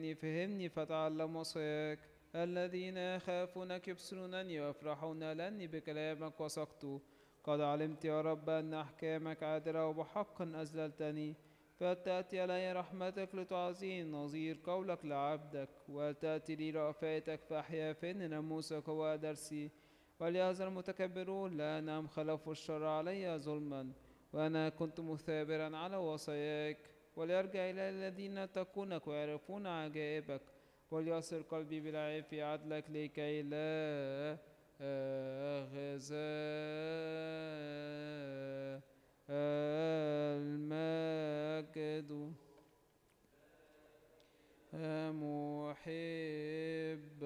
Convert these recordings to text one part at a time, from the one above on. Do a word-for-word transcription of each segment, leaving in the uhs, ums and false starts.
فهمني فتعلم وصاياك. الذين يخافونك يبصرونني ويفرحون لأني بكلامك وثقت. قد علمت يا رب أن أحكامك عادلة وبحق أذللتني. فلتأتي علي رحمتك لتعزيني نظير قولك لعبدك، ولتأتي لي رأفاتك فأحيا، فإن ناموسك هو درسي. وليحذر المتكبرون لأنهم خلفوا الشر علي ظلما، وأنا كنت مثابرا على وصاياك. وليرجع إلى الذين يتقونك ويعرفون عجائبك، وليصر قلبي بالعيب في عدلك لكي لا أغزى المجد محب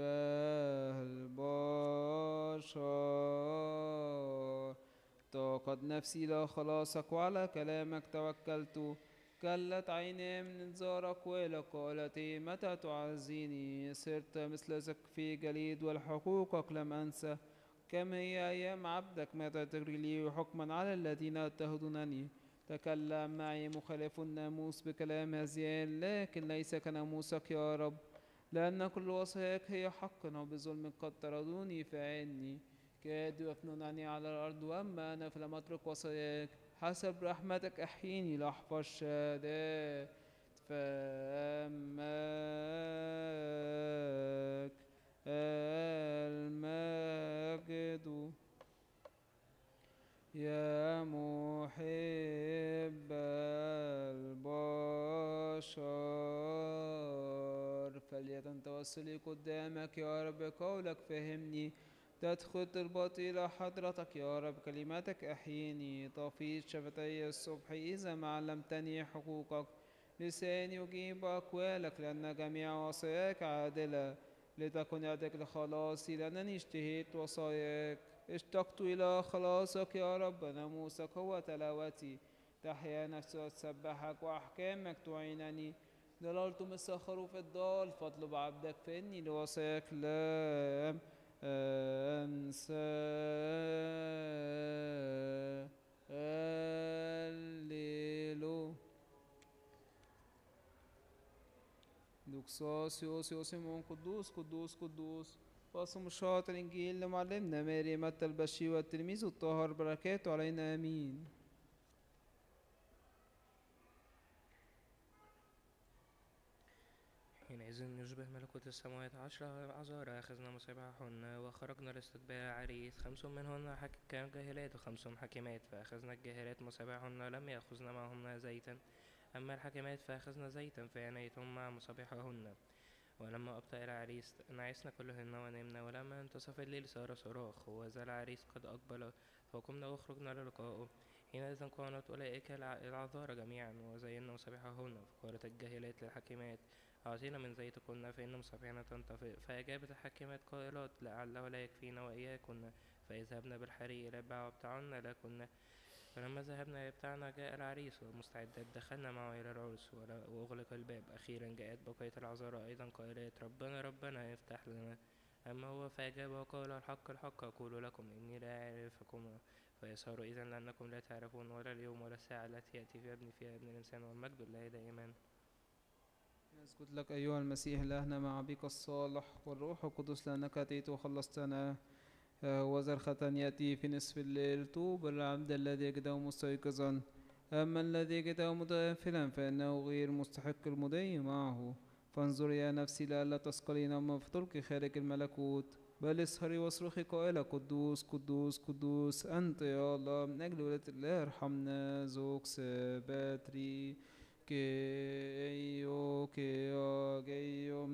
البشر. توقد نفسي لا خلاصك وعلى كلامك توكلت. كلت عيني من انذارك ولقالتي متى تعزيني. صرت مثل سقف جليد والحقوقك لم أنسى. كم هي أيام عبدك متى تجري لي حكما على الذين يضطهدونني. تكلم معي مخالف الناموس بكلام هزيان، لكن ليس كناموسك يا رب. لأن كل وصاياك هي حق، وبظلم قد طردوني فعني. كادوا يفنونني على الأرض، وأما أنا فلم أترك وصاياك. حسب رحمتك أحييني لأحفظ شهادات فمك المجد يا محب البشر. فليكن توسلي قدامك يا رب، قولك فهمني. تدخل طلباتي إلى حضرتك يا رب، كلماتك أحييني. طفيت شفتي الصبح إذا ما علمتني حقوقك. لساني يجيب أقوالك لأن جميع وصاياك عادلة. لتكن يدك لخلاصي لأنني اشتهيت وصاياك. اشتقت إلى خلاصك يا رب، ناموسك هو تلاوتي. تحيا نفسي وتسبحك وأحكامك تعينني. ضللت مثل خروف الضال، فاطلب عبدك فإني لوصاياك لم أنسى. هللو دوكساس يوس يوسمون قدوس قدوس قدوس. فاصم الشاطر الإنجيل لمعلمنا ماري متى البشير والتلميذ الطاهر، بركاته علينا آمين. حينئذ يشبه ملكوت السماوات عشر عذارى أخذنا مصابيحهن وخرجنا لاستقبال عريس. خمس منهن حكام جاهلات وخمس حكيمات. فأخذنا الجاهلات مصابيحهن لم يأخذن معهن زيتا، أما الحكيمات فأخذن زيتا في عنايتهم مع مصابيحهن. ولما أبطأ العريس نعسنا كلهن ونمنا. ولما انتصف الليل صار صراخ وذا العريس قد أقبل. فقمنا وخرجنا للقائه. حينئذ قامت أولئك العذارى جميعا وزينا مصابيحهن. فقالت الجاهلات للحكيمات أعطينا من زيتكن فإن مصابيحنا تنطفئ. فأجابت الحكيمات قائلات لعله لا يكفينا وإياكن، فاذهبن بالحري إلى الباع وابتعن لكن. فلما ذهبنا يبتعنا جاء العريس والمستعدات دخلنا معه إلى العرس وأغلق الباب. أخيرا جاءت بقية العذارى أيضا قائلات ربنا ربنا افتح لنا. أما هو فأجاب وقال الحق الحق أقول لكم إني لا أعرفكم. فيسار إذن لأنكم لا تعرفون ولا اليوم ولا الساعة التي يأتي فيها ابن فيها ابن الإنسان، والمجد لله دائما. نسجد لك أيها المسيح إلهنا مع أبيك الصالح والروح القدس، لأنك أتيت وخلصتنا. وذا الختن يأتي في نصف الليل. طوبى للعبد الذي يجده مستيقظا. أما الذي يجده متغافلا فإنه غير مستحق المضي معه. فانظر يا نفسي لئلا تثقلين أما فتلقي خارج الملكوت. بل اسهري واصرخي قائلة قدوس قدوس قدوس أنت يا الله. من أجل ولادة الله ارحمنا. زوكس باتري كيو كيو جيوم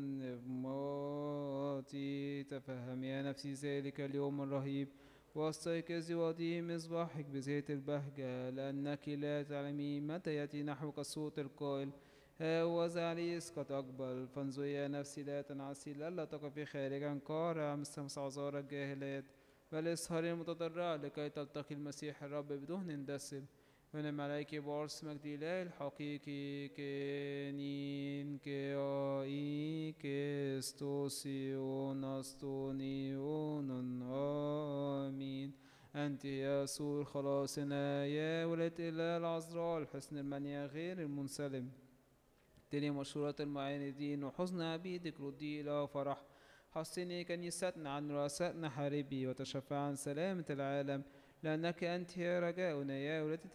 نغماتي. تفهم يا نفسي ذلك اليوم الرهيب، واستيقظي وأضيئي مصباحك بزيت البهجة، لأنك لا تعلمين متى يأتي نحوك الصوت القائل ها هو ذا عريس قد أقبل. فانظري يا نفسي لا تنعسي لئلا تقفي خارجا قارعة مثل عذارى الجاهلات، بل اسهري المتضرعة لكي تلتقي المسيح الرب بدهن دسم. ونعم عليك بارس مجد الله الحقيقي كنين كاي كستوسيون استونيون آمين. أنت يا سور خلاصنا يا ولد إله العذراء الحسن المنيع غير المنسلم. ابتلي مشورة المعاندين وحزن عبيدك ردي إلى فرح. حصني كنيستنا عن رؤسائنا حاربي وتشفع عن سلامة العالم، لأنك أنت يا رجاؤنا يا ولادة